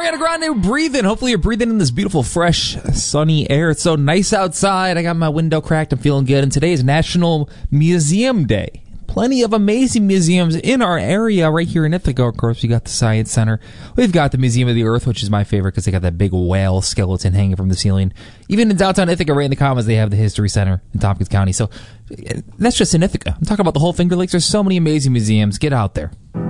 Ariana Grande, breathing. Hopefully you're breathing in this beautiful, fresh, sunny air. It's so nice outside. I got my window cracked. I'm feeling good. And today is National Museum Day. Plenty of amazing museums in our area right here in Ithaca. Of course, we got the Science Center. We've got the Museum of the Earth, which is my favorite because they got that big whale skeleton hanging from the ceiling. Even in downtown Ithaca, right in the Commons, they have the History Center in Tompkins County. So that's just in Ithaca. I'm talking about the whole Finger Lakes. There's so many amazing museums. Get out there.